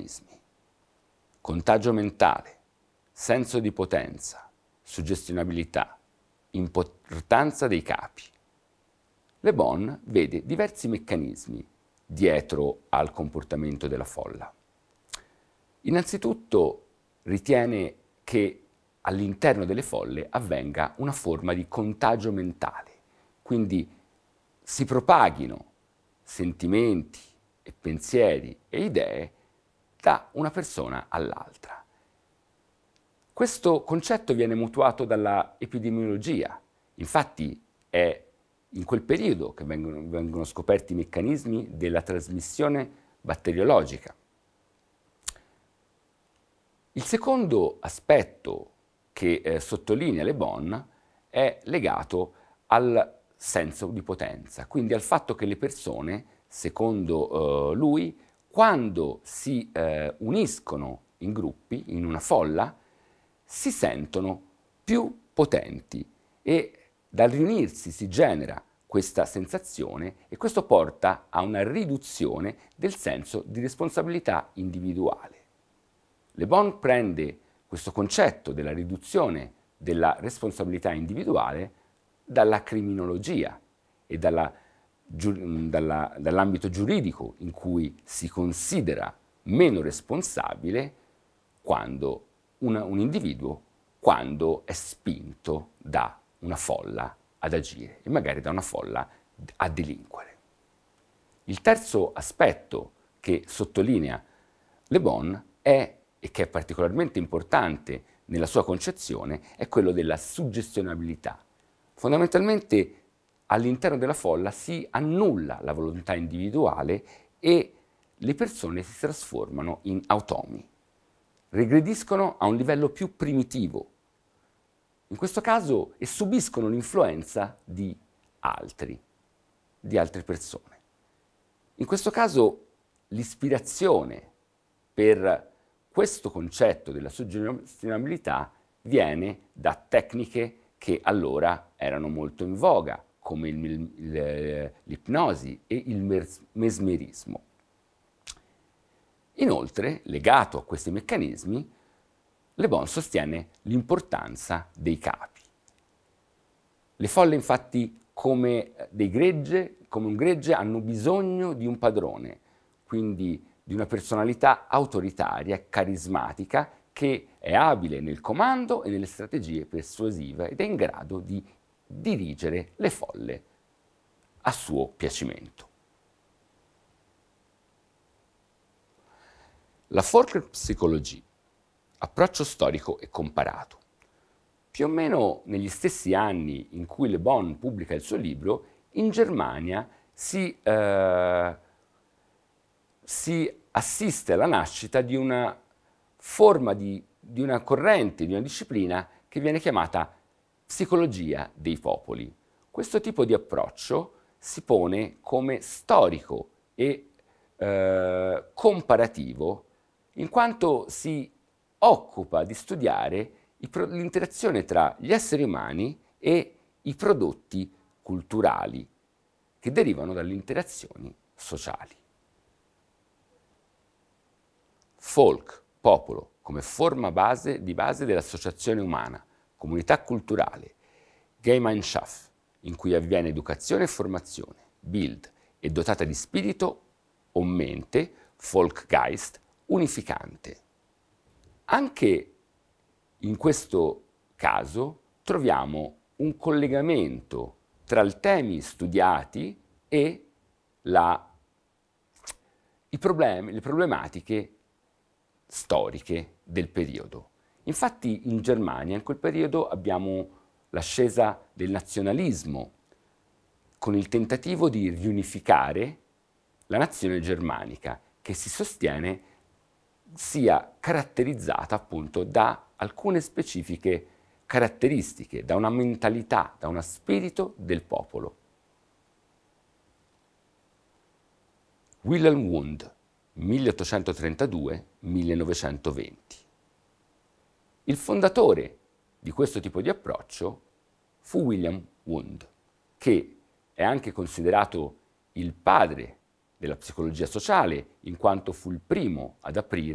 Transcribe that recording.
meccanismi: contagio mentale, senso di potenza, suggestionabilità, importanza dei capi. Le Bon vede diversi meccanismi dietro al comportamento della folla. Innanzitutto ritiene che all'interno delle folle avvenga una forma di contagio mentale, quindi si propaghino sentimenti e pensieri e idee da una persona all'altra. Questo concetto viene mutuato dalla epidemiologia, infatti è in quel periodo che vengono scoperti i meccanismi della trasmissione batteriologica. Il secondo aspetto che sottolinea Le Bon è legato al senso di potenza, quindi al fatto che le persone, secondo lui, quando si uniscono in gruppi, in una folla, si sentono più potenti e dal riunirsi si genera questa sensazione e questo porta a una riduzione del senso di responsabilità individuale. Le Bon prende questo concetto della riduzione della responsabilità individuale dalla criminologia e dall'ambito giuridico in cui si considera meno responsabile un individuo quando è spinto da una folla ad agire e magari da una folla a delinquere. Il terzo aspetto che sottolinea Le Bon è, e che è particolarmente importante nella sua concezione, è quello della suggestionabilità. Fondamentalmente all'interno della folla si annulla la volontà individuale e le persone si trasformano in automi, regrediscono a un livello più primitivo, in questo caso, e subiscono l'influenza di altre persone. In questo caso l'ispirazione per questo concetto della suggestionabilità viene da tecniche che allora erano molto in voga, come l'ipnosi e il mesmerismo. Inoltre, legato a questi meccanismi, Le Bon sostiene l'importanza dei capi. Le folle, infatti, come un gregge, hanno bisogno di un padrone, quindi di una personalità autoritaria e carismatica che è abile nel comando e nelle strategie persuasive ed è in grado di dirigere le folle a suo piacimento. La Folkpsychologie, approccio storico e comparato. Più o meno negli stessi anni in cui Le Bon pubblica il suo libro, in Germania si assiste alla nascita di una forma di una corrente, di una disciplina che viene chiamata psicologia dei popoli. Questo tipo di approccio si pone come storico e comparativo, in quanto si occupa di studiare l'interazione tra gli esseri umani e i prodotti culturali che derivano dalle interazioni sociali. Folk, popolo, come forma di base dell'associazione umana, comunità culturale, Gemeinschaft, in cui avviene educazione e formazione, Bild, è dotata di spirito o mente, Volksgeist, unificante. Anche in questo caso troviamo un collegamento tra i temi studiati e le problematiche storiche del periodo. Infatti in Germania in quel periodo abbiamo l'ascesa del nazionalismo con il tentativo di riunificare la nazione germanica che si sostiene sia caratterizzata appunto da alcune specifiche caratteristiche, da una mentalità, da uno spirito del popolo. Wilhelm Wundt, 1832-1920. Il fondatore di questo tipo di approccio fu Wilhelm Wundt, che è anche considerato il padre della psicologia sociale, in quanto fu il primo ad aprire